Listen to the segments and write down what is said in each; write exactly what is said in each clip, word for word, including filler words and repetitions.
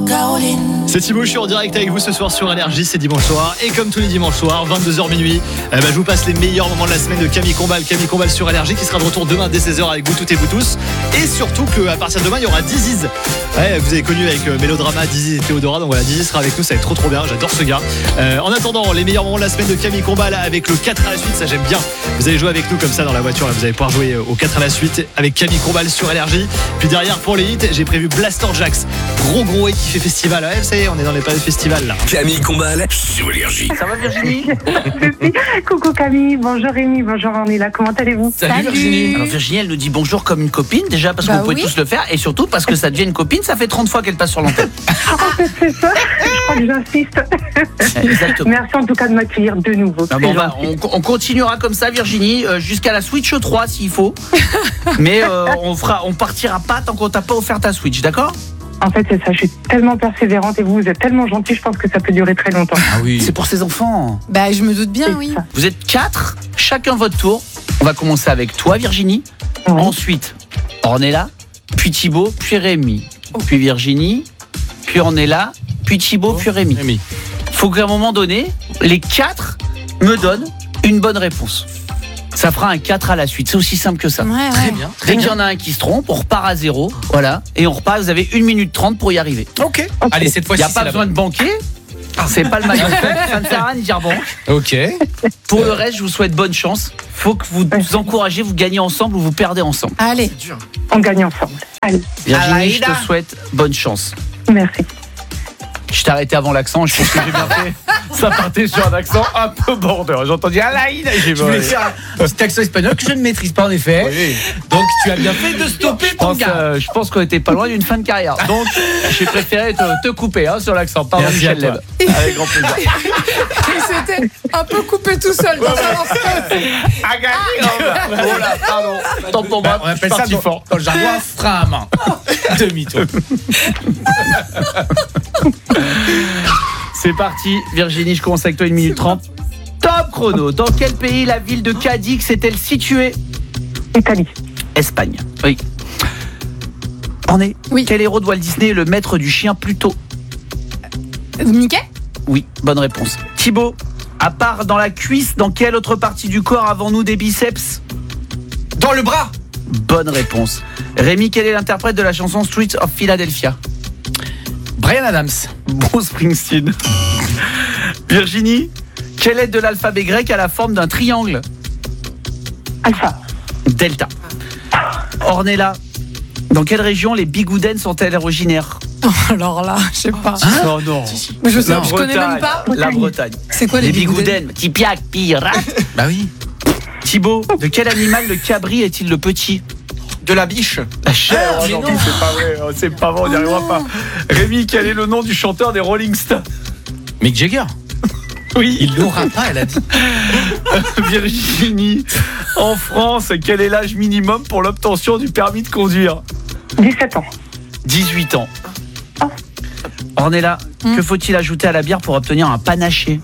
Caroline. C'est Thibaut, je suis en direct avec vous ce soir sur Énergie, c'est dimanche soir. Et comme tous les dimanches soirs, vingt-deux heures minuit, eh ben, je vous passe les meilleurs moments de la semaine de Camille Combal. Camille Combal sur Énergie qui sera de retour demain dès seize heures avec vous toutes et vous tous. Et surtout qu'à partir de demain, il y aura Diziz. Ouais, vous avez connu avec euh, Mélodrama, Diziz et Théodora. Donc voilà, Diziz sera avec nous, ça va être trop trop bien. J'adore ce gars. Euh, en attendant, les meilleurs moments de la semaine de Camille Combal avec le quatre à la suite, ça j'aime bien. Vous allez jouer avec nous comme ça dans la voiture. Là, vous allez pouvoir jouer au quatre à la suite avec Camille Combal sur Énergie. Puis derrière, pour les hits, j'ai prévu Blaster Jax. Gros gros hit qui fait festival. Ouais, ça y est, on est dans les périodes festival là. Camille Combal sur Énergie. Ça va Virginie? Coucou Camille, bonjour Rémi, bonjour Ornella, comment allez-vous? Salut, Salut Virginie. Alors Virginie, elle nous dit bonjour comme une copine, déjà parce bah que vous pouvez oui. tous le faire, et surtout parce que ça devient une copine, ça fait trente fois qu'elle passe sur l'antenne. C'est ça, je crois que j'insiste. Exactement. Merci en tout cas de m'accueillir de nouveau. Ah bon, on, va, on, on continuera comme ça Virginie, euh, jusqu'à la Switch trois s'il faut. Mais euh, on fera, on partira pas tant qu'on t'a pas offert ta Switch, d'accord? En fait, c'est ça, je suis tellement persévérante et vous, vous êtes tellement gentil, je pense que ça peut durer très longtemps. Ah oui. C'est pour ses enfants. Bah, je me doute bien, c'est oui. Ça. Vous êtes quatre, chacun votre tour. On va commencer avec toi, Virginie. Oui. Ensuite, Ornella, puis Thibaut, puis Rémi. Oh. Puis Virginie, puis Ornella, puis Thibaut, oh. puis Rémi. Rémi. Faut qu'à un moment donné, les quatre me donnent une bonne réponse. Ça fera un quatre à la suite, c'est aussi simple que ça. Ouais, ouais. Très bien. Très Dès qu'il y en a un qui se trompe, on repart à zéro. Voilà. Et on repart, vous avez une minute trente pour y arriver. Ok. okay. Allez, cette fois-ci. Il n'y a pas besoin de banquer. Ah. C'est pas le maillot. Ça ne sert à rien de dire banque. Ok. Pour le reste, je vous souhaite bonne chance. Faut que vous vous encouragez, vous gagnez ensemble ou vous perdez ensemble. Allez. C'est dur. On gagne ensemble. Allez. Virginie, Alaïda. Je te souhaite bonne chance. Merci. Je t'ai arrêté avant l'accent, je pense que j'ai bien fait. Ça partait sur un accent un peu border. J'ai entendu Alaïda. Je voulais faire un petit accent espagnol que je ne maîtrise pas en effet. Oui. Donc tu as bien fait de stopper je ton pense, gars. Euh, je pense qu'on était pas loin d'une fin de carrière. Donc j'ai préféré te, te couper hein, sur l'accent. Pardon Michel Leb. Avec grand plaisir. Il s'était un peu coupé tout seul dans sa lancée. Oh là, pardon. Tant pour moi. On appelle ça dans, fort. Dans le jargon un frein à main. Demi-tour. C'est parti, Virginie, je commence avec toi une minute trente. Top chrono. Dans quel pays la ville de Cadix est-elle située? Italie. Espagne. Oui. On est. Oui. Quel héros de Walt Disney est le maître du chien Pluto? Mickey? Oui, bonne réponse. Thibaut, à part dans la cuisse, dans quelle autre partie du corps avons-nous des biceps? Dans le bras. Bonne réponse. Rémi, quel est l'interprète de la chanson Streets of Philadelphia? Bryan Adams. Bon Springsteen. Virginie, quelle lettre de l'alphabet grec a la forme d'un triangle? Alpha. Delta. Ornella, dans quelle région les bigoudens sont-elles originaires? Alors là, je sais pas. Hein? Non, non. Mais je sais, La je Bretagne, connais même pas. La Bretagne. C'est quoi les, les bigoudens? bigoudens? Tipiac, pirate. Bah oui. Thibaut, de quel animal le cabri est-il le petit? De la biche. La chèvre. Ah, oh, non, non. C'est pas vrai, c'est pas vrai, on n'y arrivera pas. Rémi, quel est le nom du chanteur des Rolling Stones? Mick Jagger. Oui. Il l'aura pas, elle a dit. Virginie, en France, quel est l'âge minimum pour l'obtention du permis de conduire? dix-sept ans. dix-huit ans. Oh. Ornella, hum. que faut-il ajouter à la bière pour obtenir un panaché?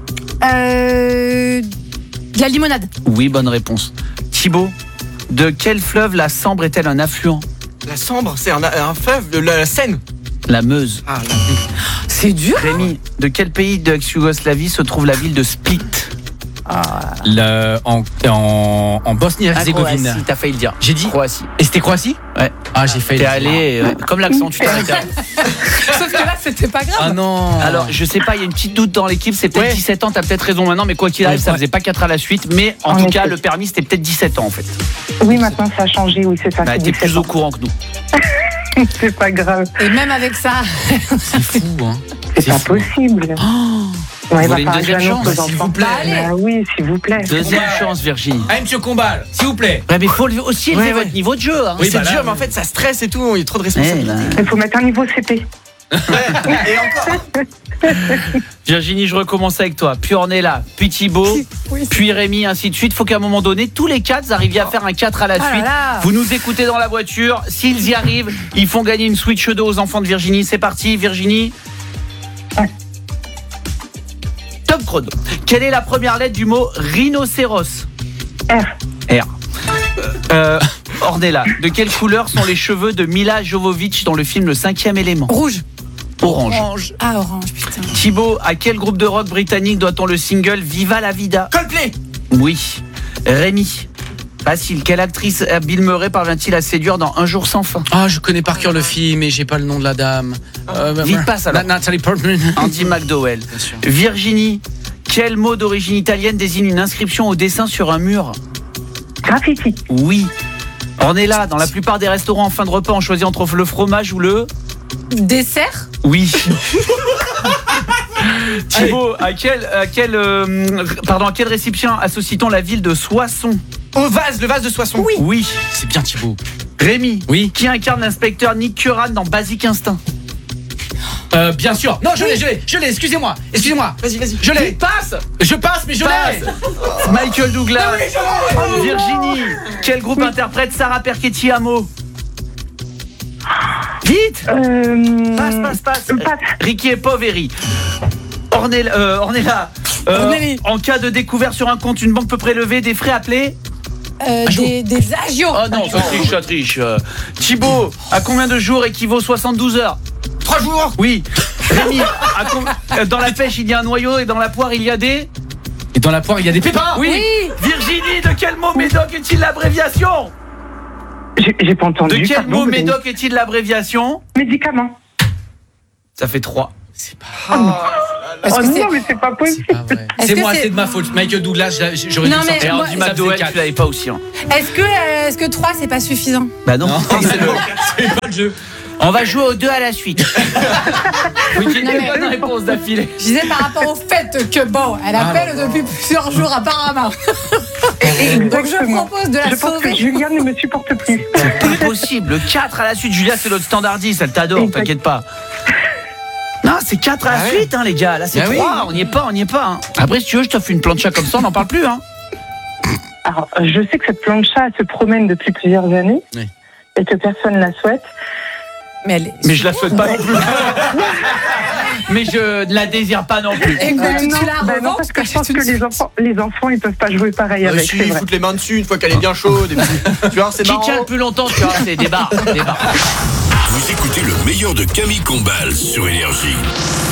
Euh... De la limonade. Oui, bonne réponse. Thibaut, de quel fleuve la Sambre est-elle un affluent? La Sambre, c'est un, un fleuve de la, la Seine. La Meuse. Ah, la... C'est dur. Rémi, de quel pays de l'ex-Yougoslavie se trouve la ville de Split? Ah. Le, en, en, en Bosnie-Herzégovine. Croatie, t'as failli le dire. J'ai dit Croatie. Et c'était Croatie? Ouais. Ah, j'ai failli. T'es allé, euh, comme l'accent, tu t'es arrêté. Sauf que là, c'était pas grave. Ah non. Alors, je sais pas, il y a une petite doute dans l'équipe, c'est peut-être ouais. dix-sept ans, t'as peut-être raison maintenant, mais quoi qu'il arrive, ouais, ça ouais. faisait pas quatre à la suite, mais en, en tout effet. Cas, le permis, c'était peut-être dix-sept ans en fait. Oui, maintenant ça a changé, oui, c'est ça. Bah, c'est t'es plus ans. au courant que nous. C'est pas grave. Et même avec ça. C'est fou, hein. C'est, c'est pas fou. Possible. Oh. Vous voulez une deuxième chance, s'il vous plaît? Ah, oui, s'il vous plaît. Deuxième ouais. chance, Virginie. Allez, monsieur Combal, s'il vous plaît. Ouais, mais il faut aussi élever ouais, ouais. votre niveau de jeu. Hein. Oui, c'est bah dur, là, mais en fait, ça stresse et tout. Il y a trop de responsabilités. Il bah... faut mettre un niveau C P. Ouais, et encore. Virginie, je recommence avec toi. Puis Ornella, puis Thibaut, oui. puis Rémi, ainsi de suite. Il faut qu'à un moment donné, tous les quatre arriviez à faire un quatre à la ah suite. là là. Vous nous écoutez dans la voiture. S'ils y arrivent, ils font gagner une Switch deux aux enfants de Virginie. C'est parti, Virginie. Ouais. Top chrono. Quelle est la première lettre du mot rhinocéros? R. R. Euh, Ornella, de quelle couleur sont les cheveux de Mila Jovovich dans le film Le Cinquième Élément? Rouge. Orange. Orange. Ah, orange, putain. Thibaut, à quel groupe de rock britannique doit-on le single Viva la Vida? Coldplay. Oui. Rémi, facile. Quelle actrice Bill Murray parvient-il à séduire dans Un jour sans fin? Ah, je connais par cœur le film, mais j'ai pas le nom de la dame. Euh, Vite passe alors. Nathalie Portman. Andy McDowell. Bien sûr. Virginie, quel mot d'origine italienne désigne une inscription au dessin sur un mur? Graffiti. Oui. Ornella, dans la plupart des restaurants en fin de repas, on choisit entre le fromage ou le... Dessert. Oui. Thibaut, à quel, à quel, euh, pardon, à quel récipient associe-t-on la ville de Soissons? Au vase, le vase de Soissons. Oui. Oui. C'est bien Thibaut. Rémi, Oui. qui incarne l'inspecteur Nick Curran dans Basic Instinct? Euh, bien sûr. Non, je l'ai, je l'ai, je l'ai, excusez-moi. Excusez-moi. Vas-y, vas-y. Je l'ai. Passe. Je passe, mais je l'ai. Michael Douglas. Virginie, quel groupe interprète Sarah Perchetti Amo? Vite. Euh... Passe, passe, passe. euh, passe. Ricky et Poveri. Ornella, euh, Ornella. Euh, Ornelli. en cas de découvert sur un compte, une banque peut prélever des frais appelés. Euh, des, des agios. Oh non, ça triche, ça triche. Euh, Thibaut, à combien de jours équivaut soixante-douze heures? Trois jours. Oui. Rémi, à com- euh, dans la pêche, il y a un noyau et dans la poire, il y a des... Et dans la poire, il y a des pépins. Oui. Oui. Virginie, de quel mot Médoc est-il l'abréviation? J'ai j'ai pas entendu. De quel pardon, mot vous avez- Médoc est-il l'abréviation? Médicament. Ça fait trois. C'est pas, Parce Oh que c'est- non, mais c'est pas c'est possible. pas vrai. Est-ce C'est que moi, c'est- c'est de ma faute. Michael Douglas, j'a- j'aurais Non, dû mais sortir. moi- Andy Ça faisait McDowell, quatre. tu l'avais pas aussi. Hein. Est-ce que, euh, est-ce que trois, c'est pas suffisant? Bah non. Non, c'est le- c'est pas le jeu. On va jouer aux deux à la suite. Oui, j'ai Non, une mais- bonne réponse d'affilée. Je disais par rapport au fait que, bon, elle appelle Ah, non, depuis plusieurs jours apparemment. Donc je propose de la Je pense que sauver. Julien ne me supporte plus. C'est pas possible. quatre à la suite. Julia, c'est notre standardiste. Elle t'adore, Exact. t'inquiète pas. Non, c'est quatre à la Ah ouais. suite, hein, les gars. Là, c'est Ah oui. trois. On n'y est pas, on n'y est pas. Hein. Après, si tu veux, je t'offre une plancha comme ça, on n'en parle plus. Hein. Alors, je sais que cette plancha se promène depuis plusieurs années Oui. et que personne la souhaite. Mais, elle est- Mais je la souhaite pas non plus. Mais je ne la désire pas non plus. Écoute, Euh, tu non, la bah non, revends parce que je parce pense que que tu- les enfants, les enfants, ils peuvent pas jouer pareil Euh, avec. si, c'est vrai. foutre les mains dessus une fois qu'elle est bien chaude. Et puis, tu vois, c'est Qui marrant. tient le plus longtemps, tu vois, c'est débat. débat. Vous écoutez le meilleur de Camille Combal sur Énergie.